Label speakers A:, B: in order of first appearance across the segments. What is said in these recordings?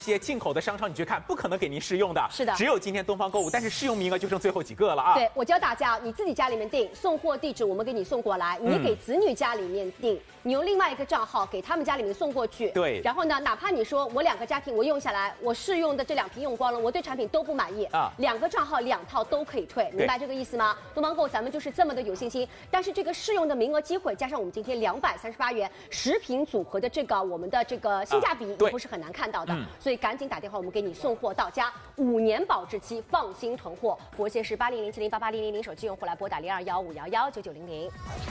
A: 些进口的商超你去看，不可能给您试用的。
B: 是的，
A: 只有今天东方购物，但是试用名额就剩最后几个了啊。
B: 对，我教大家，你自己家里面订，送货地址我们给你送过来，你给子女家里面订，你用另外一个账号给他们家里面送过去。
A: 对。
B: 然后呢，哪怕你说我2个家庭我用下来，我试用的这2瓶用光了，我对产品都不满意啊，2个账号2套都可以退，明白这个意思吗？东方购咱们就是这么的有信心，但是这个试用的名额机会加上我们今天238元10瓶组合的这个我们的这个性价比也不是很难看到的，所以赶紧打电话，我们给你送货到家，5年保质期，放心囤货。国线是8007088000，手机用户来拨打0215119900。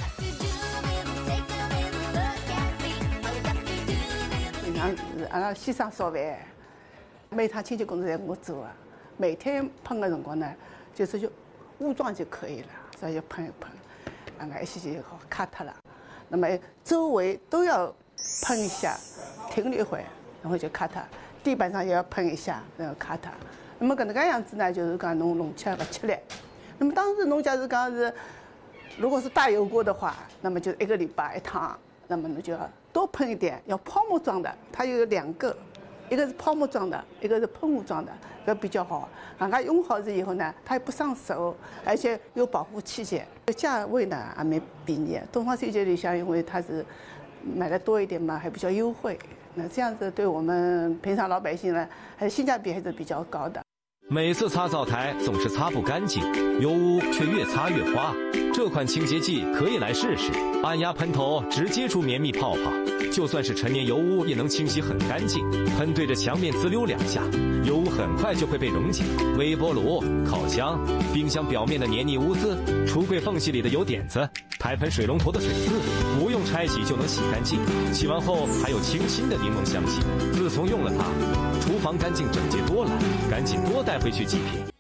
C: 平常是阿拉先生烧饭，每趟清洁工作侪我做啊。每天喷的辰光呢，就是就武装就可以了，所以就喷一喷，一些就好卡脱了。那么周围都要喷一下，停一会，然后就卡脱。地板上也要喷一下，然后卡脱。那么搿能介样子呢，就是讲侬吃勿吃力。那么当时侬假如讲是，如果是大油锅的话，那么就1个礼拜1趟，那么侬就要多喷一点，要泡沫装的，它有2个，一个是泡沫装的，一个是喷雾装的，搿比较好。人家用好了以后呢，它也不伤手，而且有保护器械，价位呢还蛮便宜。东方水节里向因为它是买的多一点嘛，还比较优惠。那这样子对我们平常老百姓呢，还是性价比还是比较高的。
D: 每次擦灶台总是擦不干净，油污却越擦越花。这款清洁剂可以来试试，按压喷头直接出绵密泡泡，就算是陈年油污也能清洗很干净。喷对着墙面滋溜2下，油污很快就会被溶解。微波炉、烤箱、冰箱表面的黏腻污渍，橱柜缝隙里的油点子，台盆水龙头的水渍，不用拆洗就能洗干净。洗完后还有清新的柠檬香气。自从用了它，厨房干净整洁多了，赶紧多带回去几瓶。